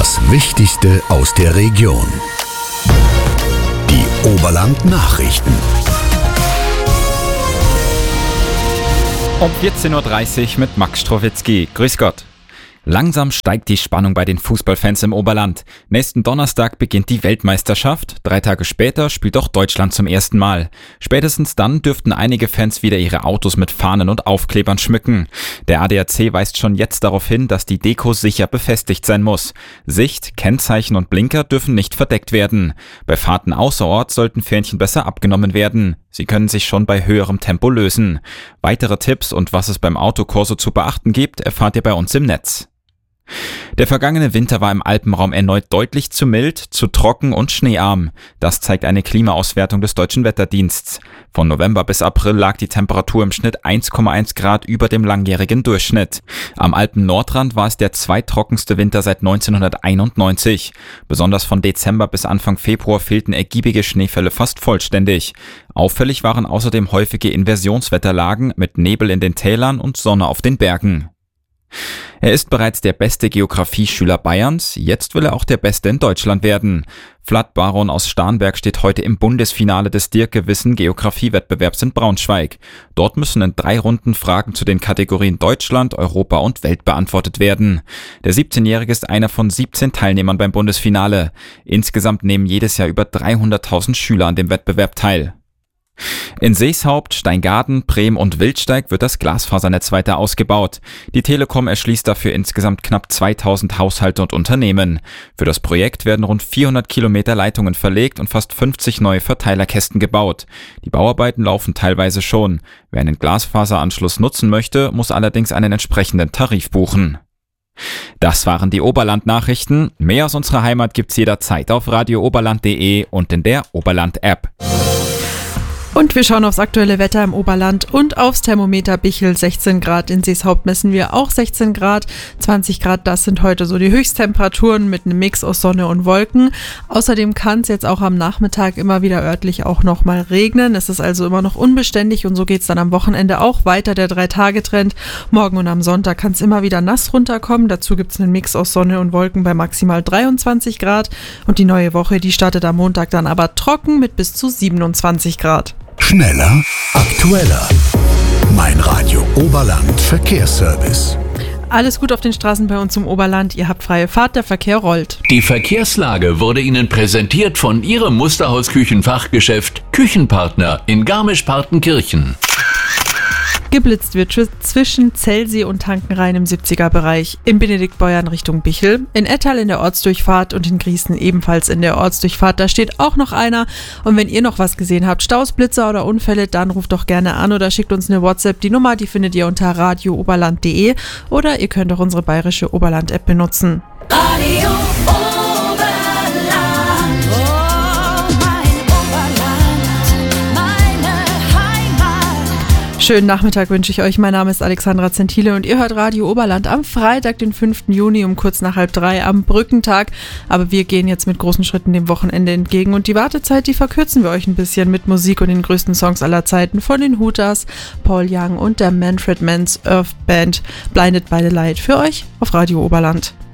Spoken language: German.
Das Wichtigste aus der Region. Die Oberland-Nachrichten. Um 14.30 Uhr mit Max Strowitzki. Grüß Gott. Langsam steigt die Spannung bei den Fußballfans im Oberland. Nächsten Donnerstag beginnt die Weltmeisterschaft. 3 Tage später spielt auch Deutschland zum ersten Mal. Spätestens dann dürften einige Fans wieder ihre Autos mit Fahnen und Aufklebern schmücken. Der ADAC weist schon jetzt darauf hin, dass die Deko sicher befestigt sein muss. Sicht, Kennzeichen und Blinker dürfen nicht verdeckt werden. Bei Fahrten außerorts sollten Fähnchen besser abgenommen werden. Sie können sich schon bei höherem Tempo lösen. Weitere Tipps und was es beim Autokorso zu beachten gibt, erfahrt ihr bei uns im Netz. Der vergangene Winter war im Alpenraum erneut deutlich zu mild, zu trocken und schneearm. Das zeigt eine Klimaauswertung des Deutschen Wetterdienstes. Von November bis April lag die Temperatur im Schnitt 1,1 Grad über dem langjährigen Durchschnitt. Am Alpen-Nordrand war es der zweittrockenste Winter seit 1991. Besonders von Dezember bis Anfang Februar fehlten ergiebige Schneefälle fast vollständig. Auffällig waren außerdem häufige Inversionswetterlagen mit Nebel in den Tälern und Sonne auf den Bergen. Er ist bereits der beste Geografieschüler Bayerns, jetzt will er auch der Beste in Deutschland werden. Vlad Baron aus Starnberg steht heute im Bundesfinale des Dirk-Gewissen-Geografiewettbewerbs in Braunschweig. Dort müssen in 3 Runden Fragen zu den Kategorien Deutschland, Europa und Welt beantwortet werden. Der 17-Jährige ist einer von 17 Teilnehmern beim Bundesfinale. Insgesamt nehmen jedes Jahr über 300.000 Schüler an dem Wettbewerb teil. In Seeshaupt, Steingaden, Brehm und Wildsteig wird das Glasfasernetz weiter ausgebaut. Die Telekom erschließt dafür insgesamt knapp 2000 Haushalte und Unternehmen. Für das Projekt werden rund 400 Kilometer Leitungen verlegt und fast 50 neue Verteilerkästen gebaut. Die Bauarbeiten laufen teilweise schon. Wer einen Glasfaseranschluss nutzen möchte, muss allerdings einen entsprechenden Tarif buchen. Das waren die Oberland-Nachrichten. Mehr aus unserer Heimat gibt's jederzeit auf radiooberland.de und in der Oberland-App. Und wir schauen aufs aktuelle Wetter im Oberland und aufs Thermometer Bichl 16 Grad. In Seeshaupt messen wir auch 16 Grad. 20 Grad, das sind heute so die Höchsttemperaturen mit einem Mix aus Sonne und Wolken. Außerdem kann es jetzt auch am Nachmittag immer wieder örtlich auch noch mal regnen. Es ist also immer noch unbeständig und so geht es dann am Wochenende auch weiter. Der 3-Tage-Trend. Morgen und am Sonntag kann es immer wieder nass runterkommen. Dazu gibt es einen Mix aus Sonne und Wolken bei maximal 23 Grad. Und die neue Woche, die startet am Montag dann aber trocken mit bis zu 27 Grad. Schneller, aktueller. Mein Radio Oberland Verkehrsservice. Alles gut auf den Straßen bei uns im Oberland. Ihr habt freie Fahrt, der Verkehr rollt. Die Verkehrslage wurde Ihnen präsentiert von Ihrem Musterhaus-Küchenfachgeschäft Küchenpartner in Garmisch-Partenkirchen. Geblitzt wird zwischen Zellsee und Tankenrhein im 70er-Bereich, in Benediktbeuern Richtung Bichl, in Ettal in der Ortsdurchfahrt und in Griesen ebenfalls in der Ortsdurchfahrt. Da steht auch noch einer. Und wenn ihr noch was gesehen habt, Staus, Blitzer oder Unfälle, dann ruft doch gerne an oder schickt uns eine WhatsApp. Die Nummer, die findet ihr unter radiooberland.de oder ihr könnt auch unsere bayerische Oberland-App benutzen. Radio Oberland, oh mein Oberland, meine Heimat. Schönen Nachmittag wünsche ich euch. Mein Name ist Alexandra Zentile und ihr hört Radio Oberland am Freitag, den 5. Juni um kurz nach 2:30 am Brückentag. Aber wir gehen jetzt mit großen Schritten dem Wochenende entgegen und die Wartezeit, die verkürzen wir euch ein bisschen mit Musik und den größten Songs aller Zeiten von den Hooters, Paul Young und der Manfred Mann's Earth Band Blinded by the Light für euch auf Radio Oberland.